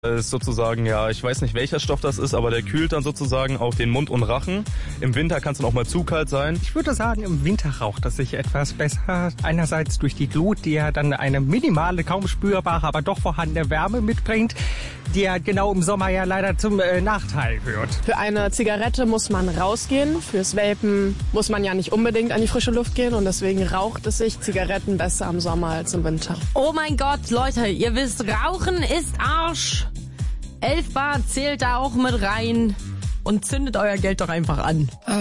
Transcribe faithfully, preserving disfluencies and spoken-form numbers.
Ist sozusagen, ja, ich weiß nicht, welcher Stoff das ist, aber der kühlt dann sozusagen auf den Mund und Rachen. Im Winter kann es dann auch mal zu kalt sein. Ich würde sagen, im Winter raucht es sich etwas besser. Einerseits durch die Glut, die ja dann eine minimale, kaum spürbare, aber doch vorhandene Wärme mitbringt, die ja genau im Sommer ja leider zum äh, Nachteil wird. Für eine Zigarette muss man rausgehen. Fürs Vapen muss man ja nicht unbedingt an die frische Luft gehen und deswegen raucht es sich Zigaretten besser im Sommer als im Winter. Oh mein Gott, Leute, ihr wisst, Rauchen ist Arsch. Elf Bar zählt da auch mit rein und zündet euer Geld doch einfach an.